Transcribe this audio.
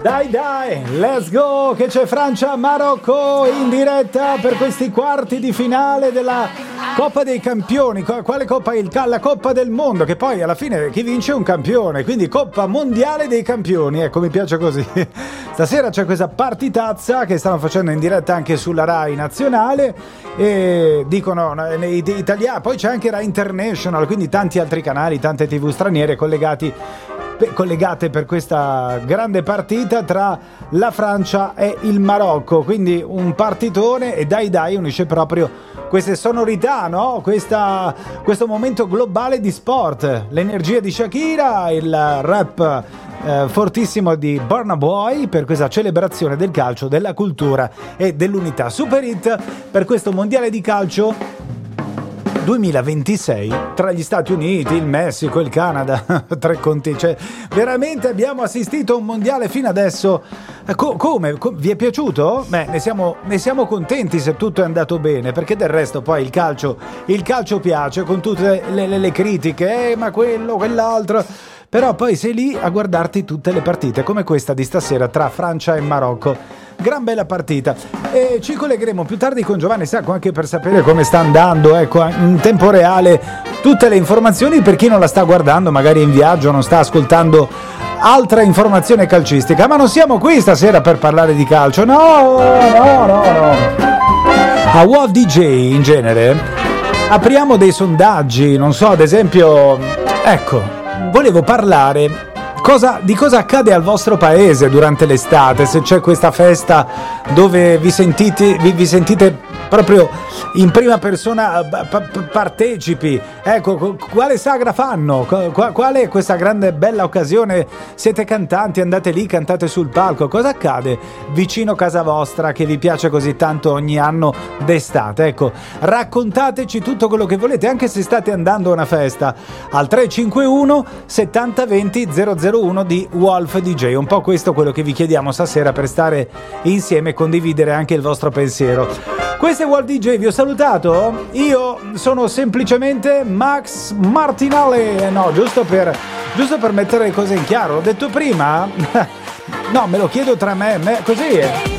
Dai, let's go, che c'è Francia-Marocco in diretta per questi quarti di finale della Coppa dei Campioni. Quale coppa? La Coppa del Mondo, che poi alla fine chi vince è un campione, quindi Coppa Mondiale dei Campioni, ecco, mi piace così. Stasera c'è questa partitazza che stanno facendo in diretta anche sulla Rai Nazionale e dicono italiani, poi c'è anche Rai International, quindi tanti altri canali, tante TV straniere collegate per questa grande partita tra la Francia e il Marocco, quindi un partitone. E dai unisce proprio queste sonorità, no? Questo momento globale di sport, l'energia di Shakira, il rap fortissimo di Burna Boy per questa celebrazione del calcio, della cultura e dell'unità. Super hit per questo mondiale di calcio 2026 tra gli Stati Uniti, il Messico, il Canada, tre continenti. Cioè, veramente abbiamo assistito a un mondiale fino adesso. Come? Vi è piaciuto? Beh, ne siamo contenti se tutto è andato bene, perché del resto poi il calcio piace con tutte le critiche, ma quello, quell'altro. Però poi sei lì a guardarti tutte le partite, come questa di stasera tra Francia e Marocco. Gran bella partita. E ci collegheremo più tardi con Giovanni Sacco anche per sapere come sta andando, ecco, in tempo reale tutte le informazioni per chi non la sta guardando, magari in viaggio, non sta ascoltando altra informazione calcistica. Ma non siamo qui stasera per parlare di calcio, no. A Wolf DJ in genere apriamo dei sondaggi, non so, ad esempio, ecco, volevo parlare di cosa accade al vostro paese durante l'estate, se c'è questa festa dove vi sentite proprio in prima persona partecipi, ecco, quale sagra fanno, qual è questa grande bella occasione, siete cantanti, andate lì, cantate sul palco, cosa accade vicino casa vostra che vi piace così tanto ogni anno d'estate, ecco, raccontateci tutto quello che volete, anche se state andando a una festa, al 351 70 20 001 di Wolf DJ, un po' questo quello che vi chiediamo stasera per stare insieme e condividere anche il vostro pensiero. Questo è Wolf DJ, vi ho salutato? Io sono semplicemente Max Martinale, no, giusto per mettere le cose in chiaro, l'ho detto prima? No, me lo chiedo tra me, così è.